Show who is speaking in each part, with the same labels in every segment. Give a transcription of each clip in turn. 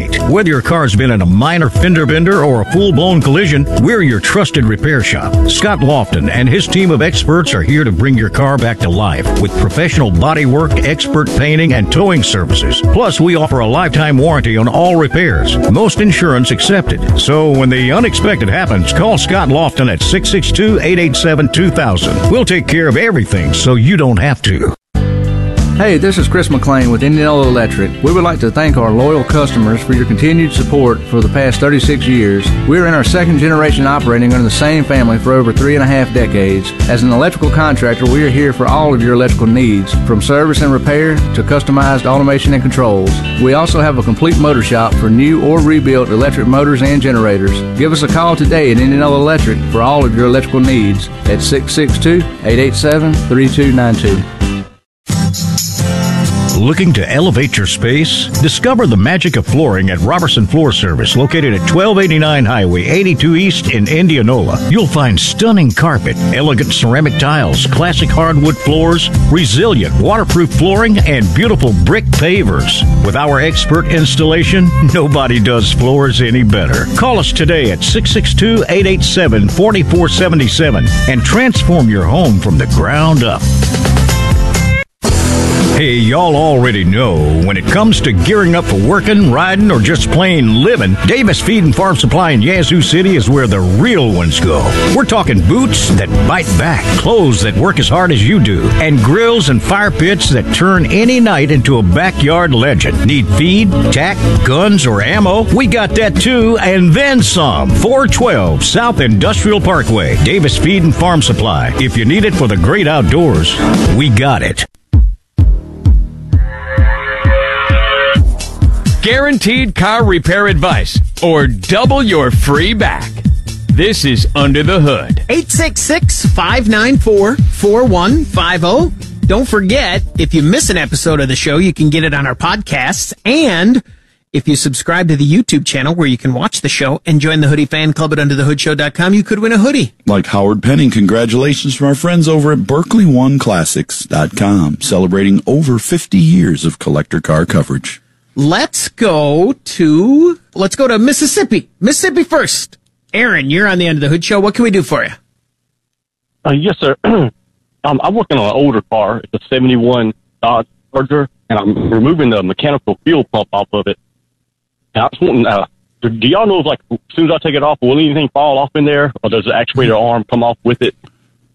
Speaker 1: paint. Whether your car's been in a minor fender bender or a full-blown collision, we're your trusted repair shop. Scott Lofton and his team of experts are here to bring your car back to life with professional bodywork, expert painting, and towing services. Plus, we offer a lifetime warranty on all repairs. Most insurance accepted. So when the unexpected happens, call Scott Lofton at 662-887-2000. We'll take care of everything so you don't have to.
Speaker 2: Hey, this is Chris McLean with Indianola Electric. We would like to thank our loyal customers for your continued support for the past 36 years. We're in our second generation operating under the same family for over 3.5 decades. As an electrical contractor, we are here for all of your electrical needs, from service and repair to customized automation and controls. We also have a complete motor shop for new or rebuilt electric motors and generators. Give us a call today at Indianola Electric for all of your electrical needs at 662-887-3292.
Speaker 1: Looking to elevate your space? Discover the magic of flooring at Robertson Floor Service, located at 1289 Highway 82 East in Indianola. You'll find stunning carpet, elegant ceramic tiles, classic hardwood floors, resilient waterproof flooring, and beautiful brick pavers. With our expert installation, nobody does floors any better. Call us today at 662-887-4477 and transform your home from the ground up. Hey, y'all already know, when it comes to gearing up for working, riding, or just plain living, Davis Feed and Farm Supply in Yazoo City is where the real ones go. We're talking boots that bite back, clothes that work as hard as you do, and grills and fire pits that turn any night into a backyard legend. Need feed, tack, guns, or ammo? We got that too, and then some. 412 South Industrial Parkway, Davis Feed and Farm Supply. If you need it for the great outdoors, we got it.
Speaker 3: Guaranteed car repair advice or double your free back. This is Under the Hood.
Speaker 4: 866-594-4150. Don't forget, if you miss an episode of the show, you can get it on our podcasts. And if you subscribe to the YouTube channel where you can watch the show and join the Hoodie Fan Club at UnderTheHoodShow.com, you could win a hoodie.
Speaker 5: Like Howard Penning, congratulations from our friends over at BerkeleyOneClassics.com, celebrating over 50 years of collector car coverage.
Speaker 4: Let's go to Mississippi. Mississippi first. Aaron, you're on the End of the Hood Show. What can we do for you?
Speaker 6: Yes, sir. I'm working on an older car. It's a 71 Dodge Charger, and I'm removing the mechanical fuel pump off of it. And I was wanting, do y'all know if, like, as soon as I take it off, will anything fall off in there, or does the actuator arm come off with it?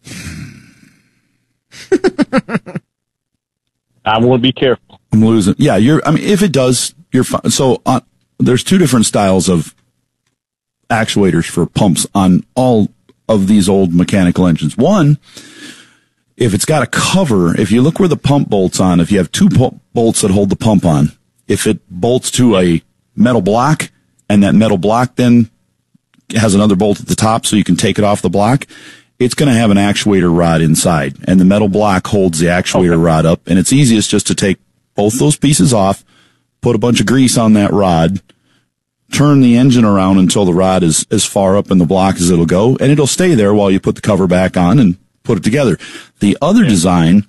Speaker 6: I want to be careful.
Speaker 5: I'm losing. Yeah, if it does, you're fine. So there's two different styles of actuators for pumps on all of these old mechanical engines. One, if it's got a cover, if you look where the pump bolts on, if you have two bolts that hold the pump on, if it bolts to a metal block and that metal block then has another bolt at the top so you can take it off the block, it's going to have an actuator rod inside, and the metal block holds the actuator rod up, and it's easiest just to take both those pieces off, put a bunch of grease on that rod, turn the engine around until the rod is as far up in the block as it'll go, and it'll stay there while you put the cover back on and put it together. The other design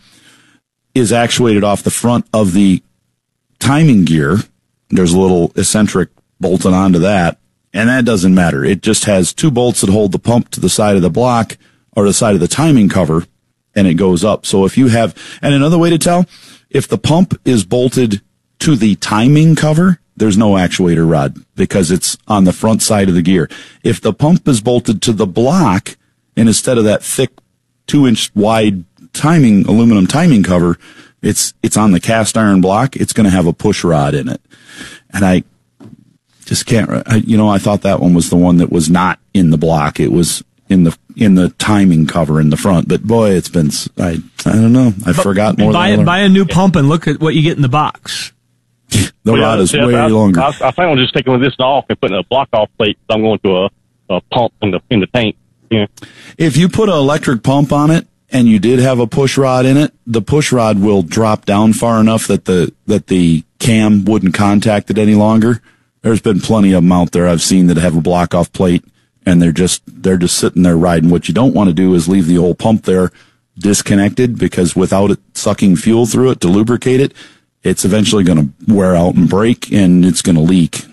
Speaker 5: is actuated off the front of the timing gear. There's a little eccentric bolted onto that, and that doesn't matter. It just has two bolts that hold the pump to the side of the block or the side of the timing cover, and it goes up. So if you have, and another way to tell, if the pump is bolted to the timing cover, there's no actuator rod because it's on the front side of the gear. If the pump is bolted to the block, and instead of that thick 2-inch wide aluminum timing cover, it's on the cast iron block, it's going to have a push rod in it. And I just can't, I thought that one was the one that was not in the block. It was in the timing cover in the front, but boy, it's been, I don't know. I forgot more than I learned.
Speaker 7: Buy a new pump and look at what you get in the box.
Speaker 5: The rod is way longer.
Speaker 6: I think I'm just taking this off and putting a block off plate. So I'm going to a pump in the tank. Yeah.
Speaker 5: If you put an electric pump on it and you did have a push rod in it, the push rod will drop down far enough that the cam wouldn't contact it any longer. There's been plenty of them out there I've seen that have a block off plate, and they're just sitting there riding. What you don't want to do is leave the old pump there disconnected, because without it sucking fuel through it to lubricate it, it's eventually going to wear out and break, and it's going to leak.